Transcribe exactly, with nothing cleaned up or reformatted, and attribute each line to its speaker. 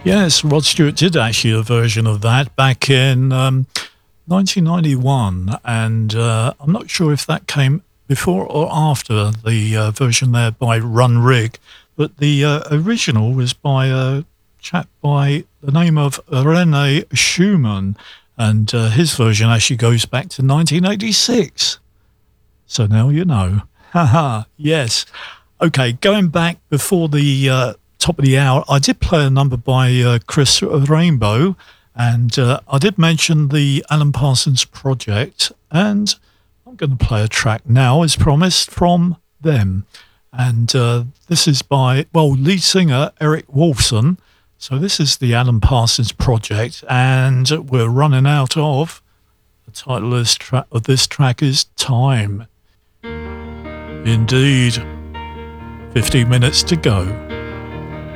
Speaker 1: Yes, Rod Stewart did actually a version of that back in um, nineteen ninety-one, and uh, I'm not sure if that came before or after the uh, version there by Run Rig, but the uh, original was by a chap by the name of René Schumann, and uh, his version actually goes back to nineteen eighty-six. So now you know. Haha, yes. Okay, going back before the uh, top of the hour, I did play a number by uh, Chris Rainbow, and uh, I did mention the Alan Parsons Project, and I'm going to play a track now, as promised, from them. And uh, this is by, well, lead singer Eric Wolfson. So this is the Alan Parsons Project, and we're running out of, the title of this, tra- of this track is Time. Indeed. fifteen minutes to go.